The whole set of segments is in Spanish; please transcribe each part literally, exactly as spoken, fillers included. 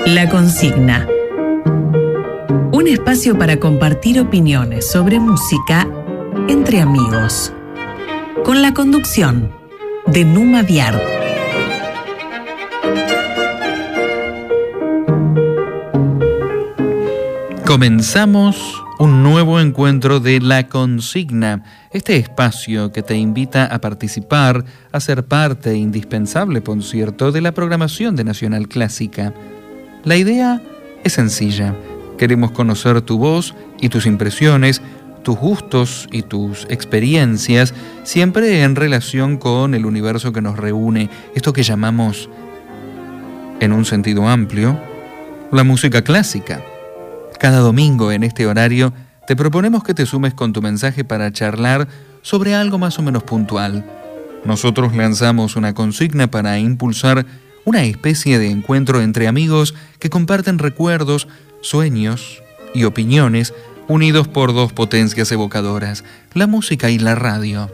La Consigna. Un espacio para compartir opiniones sobre música entre amigos. Con la conducción de Numa Viard. Comenzamos un nuevo encuentro de La Consigna, este espacio que te invita a participar, a ser parte indispensable, por cierto, de la programación de Nacional Clásica. La idea es sencilla. Queremos conocer tu voz y tus impresiones, tus gustos y tus experiencias, siempre en relación con el universo que nos reúne, esto que llamamos, en un sentido amplio, la música clásica. Cada domingo en este horario te proponemos que te sumes con tu mensaje para charlar sobre algo más o menos puntual. Nosotros lanzamos una consigna para impulsar una especie de encuentro entre amigos que comparten recuerdos, sueños y opiniones unidos por dos potencias evocadoras, la música y la radio.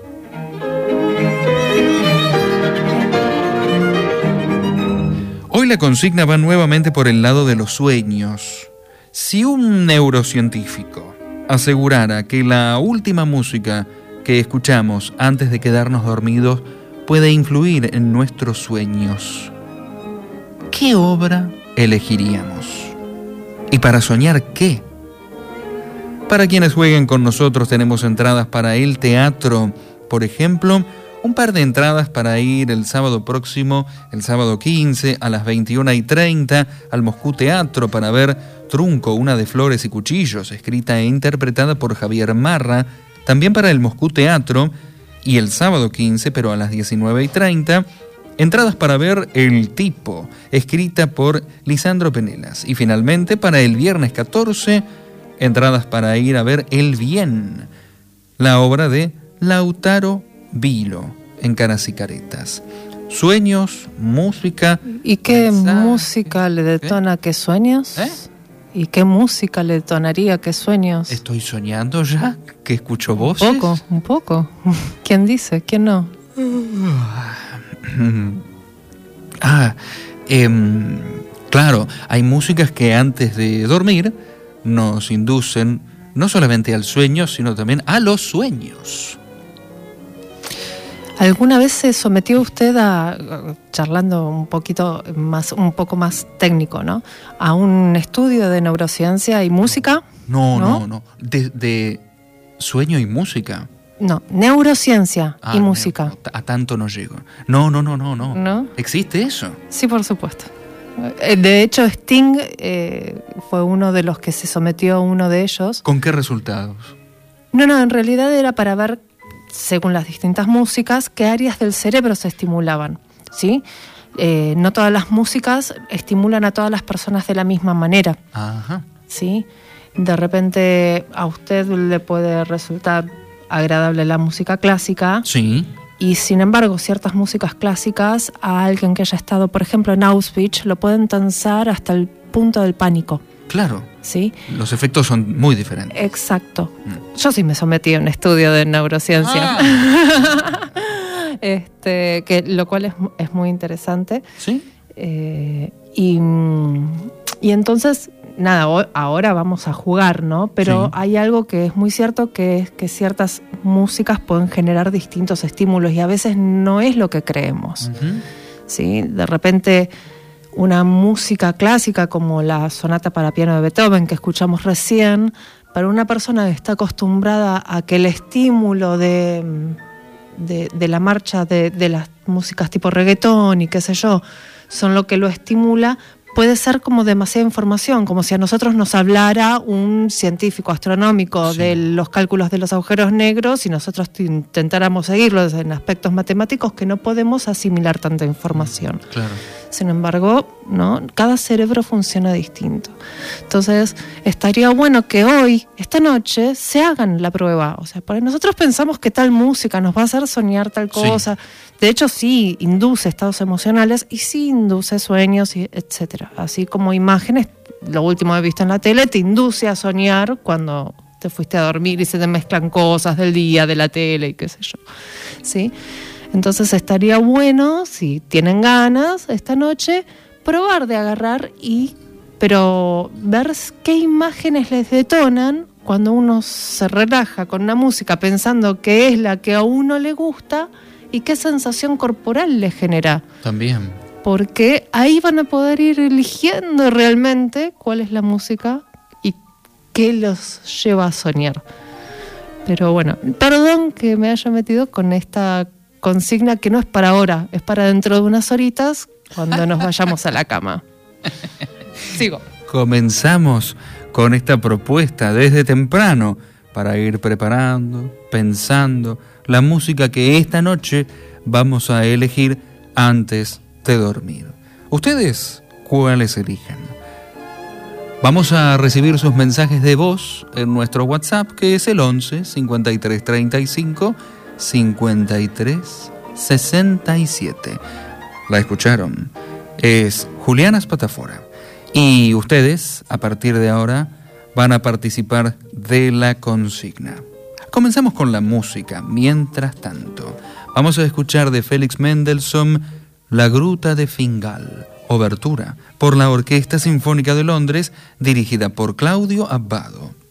Hoy la consigna va nuevamente por el lado de los sueños. Si un neurocientífico asegurara que la última música que escuchamos antes de quedarnos dormidos puede influir en nuestros sueños, ¿qué obra elegiríamos? ¿Y para soñar qué? Para quienes jueguen con nosotros tenemos entradas para el teatro, por ejemplo, un par de entradas para ir el sábado próximo, el sábado quince, a las veintiuna y treinta, al Moscú Teatro para ver Trunco, una de flores y cuchillos, escrita e interpretada por Javier Marra, también para el Moscú Teatro, y el sábado quince, pero a las diecinueve y treinta, entradas para ver El Tipo, escrita por Lisandro Penelas, y finalmente para el viernes catorce, entradas para ir a ver El Bien, la obra de Lautaro Vilo, en Caras y Caretas. Sueños, música... ¿Y qué mensaje, música le detona ¿eh? qué sueños? ¿Eh? ¿Y qué música le detonaría qué sueños? ¿Estoy soñando ya? ¿Que escucho voces? Un poco, un poco. ¿Quién dice? ¿Quién no? Ah, eh, claro, hay músicas que antes de dormir nos inducen no solamente al sueño, sino también a los sueños. ¿Alguna vez se sometió usted a, charlando un poquito más, un poco más técnico, ¿no?, a un estudio de neurociencia y música? No, no, no. ¿No? no. De, de sueño y música. No, neurociencia Ah, y no, música. no, a tanto no llego. No, no, no, no, no. ¿No? ¿Existe eso? Sí, por supuesto. De hecho, Sting eh, fue uno de los que se sometió a uno de ellos. ¿Con qué resultados? No, no, en realidad era para ver, según las distintas músicas, qué áreas del cerebro se estimulaban, ¿sí? Eh, no todas las músicas estimulan a todas las personas de la misma manera, Ajá. ¿sí? De repente a usted le puede resultar agradable la música clásica, Sí. y sin embargo ciertas músicas clásicas a alguien que haya estado, por ejemplo, en Auschwitz, lo pueden tensar hasta el punto del pánico, Claro. ¿sí? Los efectos son muy diferentes. Exacto. Mm. Yo sí me sometí a un estudio de neurociencia. Ah. este, que, lo cual es, es muy interesante. ¿Sí? Eh, y, y entonces, nada, o, ahora vamos a jugar, ¿no? Pero Sí. hay algo que es muy cierto, que es que ciertas músicas pueden generar distintos estímulos y a veces no es lo que creemos, Uh-huh. ¿sí? De repente, una música clásica como la sonata para piano de Beethoven que escuchamos recién, para una persona que está acostumbrada a que el estímulo de, de, de la marcha de, de las músicas tipo reggaetón y qué sé yo, son lo que lo estimula, puede ser como demasiada información, como si a nosotros nos hablara un científico astronómico, sí, de los cálculos de los agujeros negros y nosotros intentáramos seguirlos en aspectos matemáticos que no podemos asimilar tanta información. Claro. Sin embargo, ¿no?, cada cerebro funciona distinto. Entonces, estaría bueno que hoy, esta noche, se hagan la prueba. O sea, porque nosotros pensamos que tal música nos va a hacer soñar tal cosa. Sí. De hecho, sí, induce estados emocionales y sí induce sueños, y etcétera. Así como imágenes, lo último que he visto en la tele, te induce a soñar cuando te fuiste a dormir y se te mezclan cosas del día, de la tele y qué sé yo. ¿Sí? Entonces estaría bueno, si tienen ganas, esta noche, probar de agarrar y pero ver qué imágenes les detonan cuando uno se relaja con una música pensando que es la que a uno le gusta y qué sensación corporal le genera. También. Porque ahí van a poder ir eligiendo realmente cuál es la música y qué los lleva a soñar. Pero bueno, perdón que me haya metido con esta consigna que no es para ahora, es para dentro de unas horitas cuando nos vayamos a la cama. Sigo. Comenzamos con esta propuesta desde temprano para ir preparando, pensando la música que esta noche vamos a elegir antes de dormir. ¿Ustedes cuáles eligen? Vamos a recibir sus mensajes de voz en nuestro WhatsApp, que es el once cincuenta y tres treinta y cinco cincuenta y tres sesenta y siete. La escucharon. Es Juliana Spatafora. Y ustedes, a partir de ahora, van a participar de la consigna. Comenzamos con la música. Mientras tanto, vamos a escuchar de Félix Mendelssohn La Gruta de Fingal, obertura por la Orquesta Sinfónica de Londres, dirigida por Claudio Abbado.